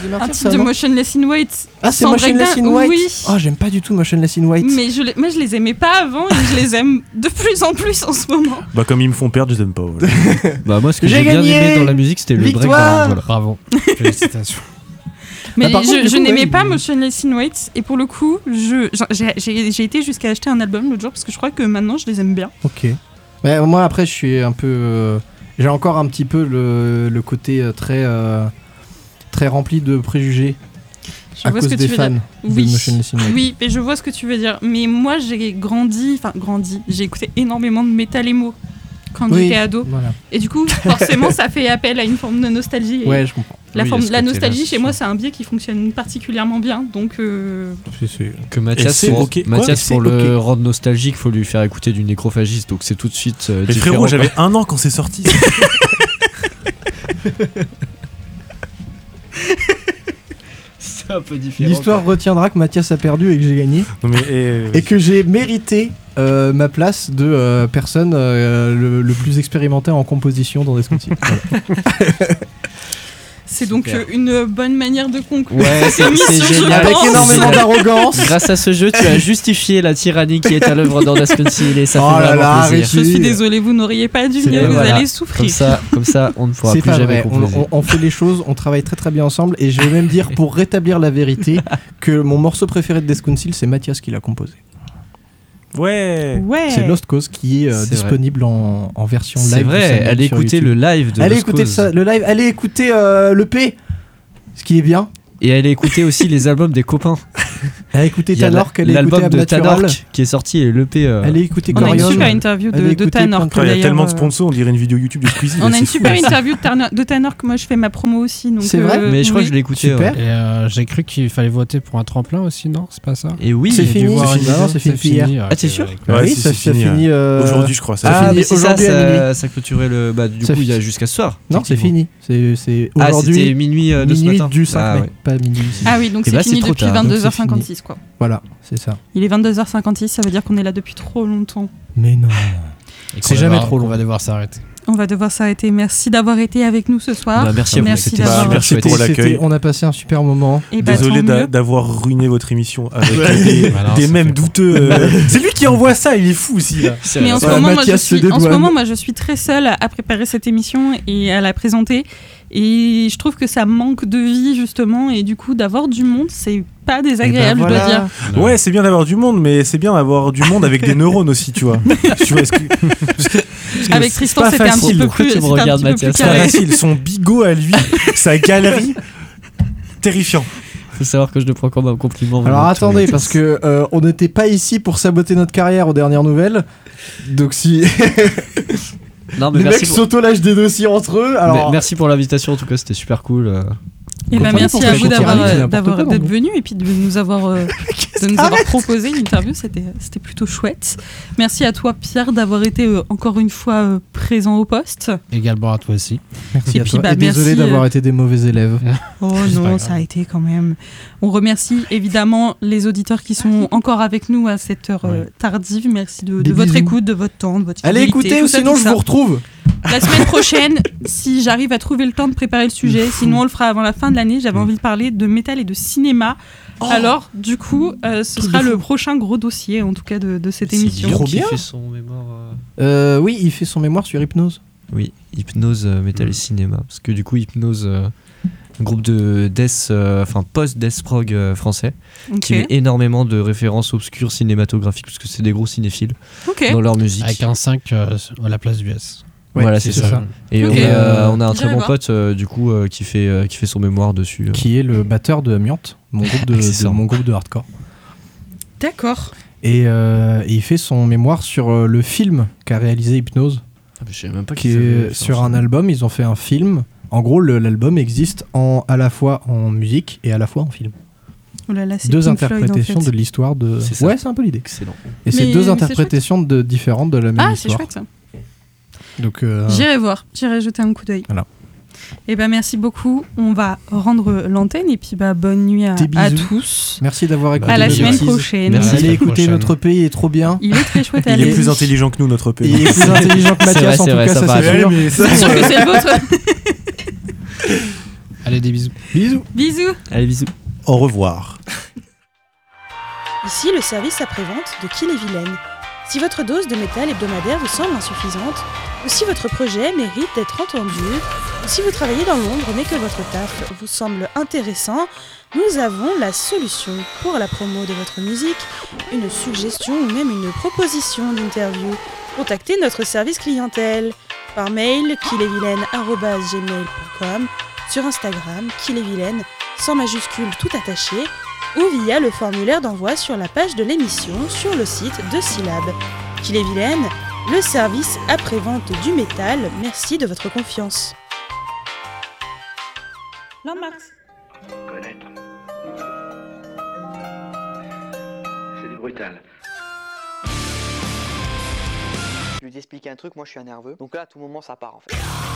Eddie Martin, Un titre de Motionless in White. Ah, c'est sans Motionless in breakdown. White. Oui. Oh, j'aime pas du tout Motionless in White. Mais moi je les aimais pas avant et je les aime de plus en plus en ce moment. Bah comme ils me font perdre, je les aime pas. Voilà. Bah moi ce que J'ai j'ai bien gagné. aimé dans la musique c'était le Victoire. breakdown. Voilà. Bravo. Félicitations. Mais par contre, du je coup, n'aimais ouais, pas Motionless in White et pour le coup j'ai été jusqu'à acheter un album l'autre jour parce que je crois que maintenant je les aime bien. Ok. Ouais, moi après je suis un peu j'ai encore un petit peu le côté très rempli de préjugés Je à vois ce cause que des tu veux fans dire. de Oui. Motionless in White. Oui, mais je vois ce que tu veux dire. Mais moi j'ai grandi, j'ai écouté énormément de métal emo quand Oui, j'étais ado. voilà. Et du coup, forcément, ça fait appel à une forme de nostalgie. Et Ouais, je comprends. Oui, il y a ce la côté-là, nostalgie, c'est chez moi, sûr. c'est un biais qui fonctionne particulièrement bien. Donc, Que Mathias, c'est pour, ok. Mathias, Quoi pour le Ok. rendre nostalgique, faut lui faire écouter du Nécrophagiste, donc c'est tout de suite Mais différent. frérot, j'avais 1 an quand c'est sorti. C'est un peu différent. L'histoire retiendra que Mathias a perdu et que j'ai gagné Non, mais, et que j'ai mérité ma place de personne le plus expérimentée en composition dans Desconti. c'est donc Super. une bonne manière de conclure. Ouais, c'est génial. Avec C'est énormément génial. d'arrogance. Grâce à ce jeu, tu as justifié la tyrannie qui est à l'œuvre dans Das Pencil et ça Oh fait là vraiment là, plaisir. Je suis désolée, vous n'auriez pas dû C'est venir, bien, vous voilà. allez souffrir. Comme ça, on ne pourra C'est plus pas jamais vrai, composer. on fait les choses, on travaille très très bien ensemble et je vais même dire pour rétablir la vérité que mon morceau préféré de Death Council c'est Mathias qui l'a composé. Ouais. Ouais. C'est Lost Cause qui est C'est disponible en version live. C'est du vrai, samedi allez sur écouter YouTube. le live de Allez Lost écouter Cause. le live, allez écouter le P, ce qui est bien. Et allez écouter aussi les albums des copains. Allez écouter Il y a Tanork, allez écouter l'album de Abnatural, Tanork qui est sorti et l'EP. allez écouter On a une Corion. super interview Allez de écouter Tanork. plein Il y a d'ailleurs, tellement de sponsors, on dirait une vidéo YouTube de Squeezie. On là, a une c'est fou. super interview de Tanork. Moi, je fais ma promo aussi. donc, C'est vrai Mais je crois oui. que je l'ai écouté. Super. ouais. Et j'ai cru qu'il fallait voter pour un tremplin aussi, non? C'est pas ça? Et oui, C'est J'ai dû fini, voir c'est une fini. vidéo. Non, c'est fini hier. Ah, t'es sûr? Ouais, oui, si, ça c'est fini, finit Aujourd'hui, je crois. Ah, Ah, mais mais c'est ça, aujourd'hui à minuit. ça clôturait le. Bah, du Ça coup, il y a fi- jusqu'à ce soir. Non, c'est techniquement. fini. C'est Ah, aujourd'hui. c'était minuit de ce Minuit matin. du 5 Ah, mai, ouais. pas minuit. ici. Ah oui, donc Et c'est bah, fini c'est trop depuis tard, donc 22h56 quoi. Voilà, c'est ça. Il est 22h56, ça veut dire qu'on est là depuis trop longtemps. Mais non. Et C'est qu'on jamais va- trop long. On va devoir s'arrêter. On va devoir s'arrêter. Merci d'avoir été avec nous ce soir. Bah, merci à vous, Merci c'était d'avoir- super chouette. Pour l'accueil. On a passé un super moment. Et bah, Désolé tant mieux. d'avoir ruiné votre émission avec Ah non, des ça mèmes fait douteux. C'est lui qui envoie ça, il est fou aussi là. Mais en ce, Voilà, moment, Mathias se en ce dédouane. moment, moi, je suis très seule à préparer cette émission et à la présenter. Et je trouve que ça manque de vie, justement. Et du coup, d'avoir du monde, c'est pas désagréable, Eh ben je dois voilà. dire. Ouais, c'est bien d'avoir du monde, mais c'est bien d'avoir du monde avec des neurones aussi, tu vois. Tu vois, Avec Tristan, pas c'était un facile. petit peu Pourquoi plus, tu me c'était un regardes, petit peu plus Mathias? c'est pas carré. facile. Son bigot à lui, sa galerie, terrifiant. Faut savoir que je le prends comme un compliment. Alors vraiment, attendez, tu vois. parce que on n'était pas ici pour saboter notre carrière aux dernières nouvelles. Donc si Non, mais les merci mecs pour... s'auto-lâchent des dossiers entre eux, alors mais merci pour l'invitation, en tout cas, c'était super cool. Et ben Content merci pour à faire vous son tirage, c'est n'importe d'avoir quoi, d'être donc. venu et puis de nous avoir proposé l'interview, c'était plutôt chouette. Merci à toi Pierre d'avoir été encore une fois présent au poste. Également à toi aussi. merci Et à puis, toi. bah, Et désolé merci, d'avoir été des mauvais élèves. Oh C'est pas non, grave. ça a été quand même. On remercie évidemment les auditeurs qui sont encore avec nous à cette heure tardive. Merci de Des votre bisous. écoute, de votre temps, de votre Allez fidélité, écoutez tout ou ça, sinon tout je ça. vous retrouve. La semaine prochaine, si j'arrive à trouver le temps de préparer le sujet, sinon on le fera avant la fin de l'année. J'avais envie de parler de métal et de cinéma. Alors, du coup, ce sera le prochain gros dossier, en tout cas, de cette émission. Trop Qui bien. fait son mémoire. Oui, il fait son mémoire sur Hypnose. Oui, Hypnose, métal et cinéma. Parce que du coup, Hypnose, un groupe de death, enfin post-death prog français, Ok. qui met énormément de références obscures cinématographiques, parce que c'est des gros cinéphiles Ok. dans leur musique. Avec un 5 à la place du S. Ouais, Voilà, c'est ça. Et Ok. on a un très J'irai bon voir. pote, du coup, qui fait son mémoire dessus. Qui est le batteur de Amiante, mon Accessoirement. groupe de hardcore. D'accord. Et il fait son mémoire sur le film qu'a réalisé Hypnose, Ah, mais je savais même pas qui qu'ils avaient est fait sur ça. un album. Ils ont fait un film. En gros, l'album existe à la fois en musique et à la fois en film. Oh là là, c'est Deux Pink Floyd, en interprétations fait. de l'histoire de. C'est ça. Ouais, c'est un peu l'idée. Excellent. Et c'est Mais deux c'est interprétations différentes de la même Ah, c'est histoire. chouette ça. Donc, J'irai voir, j'irai jeter un coup d'œil. Voilà. Et ben merci beaucoup. On va rendre l'antenne et puis bah bonne nuit à Des bisous. tous. merci d'avoir écouté À la nos semaine bêtises. prochaine. Merci. Allez semaine écouter prochaine. notre pays, il est trop bien. Il est très chouette. Il est allez-y. plus intelligent que nous, notre pays. Il est plus intelligent que C'est Mathias, vrai, en tout c'est vrai, cas, ça ça paraît. c'est sûr. mais ça, C'est sûr que c'est le vôtre. Allez, des bisous. Bisous. Bisous. Allez, bisous. Au revoir. Ici le service après-vente de Kill-et-Vilaine. Si votre dose de métal hebdomadaire vous semble insuffisante, ou si votre projet mérite d'être entendu, ou si vous travaillez dans l'ombre mais que votre taf vous semble intéressant, nous avons la solution pour la promo de votre musique, une suggestion ou même une proposition d'interview. Contactez notre service clientèle par mail killevilaine@gmail.com, sur Instagram killevilaine sans majuscule tout attaché, ou via le formulaire d'envoi sur la page de l'émission sur le site de Syllab. Kill-et-Vilaine, le service après-vente du métal, merci de votre confiance. Landmarks. Connaître. C'est du brutal. Je lui ai expliqué un truc, moi je suis un nerveux. Donc là, à tout moment, ça part en fait.